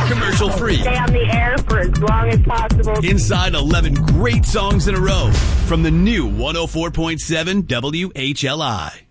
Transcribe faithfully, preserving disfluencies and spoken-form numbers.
commercial free. Stay on the air for as long as possible. Inside eleven great songs in a row from the new one oh four point seven W H L I.